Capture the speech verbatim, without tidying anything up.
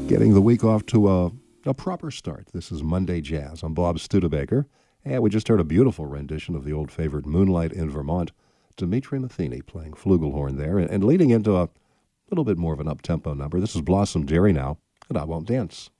Getting the week off to a, a proper start. This is Monday Jazz. I'm Bob Studebaker, and we just heard a beautiful rendition of the old favorite Moonlight in Vermont. Dimitri Matheny playing flugelhorn there, and, and leading into a little bit more of an up-tempo number. This is Blossom Dairy now, and I Won't Dance.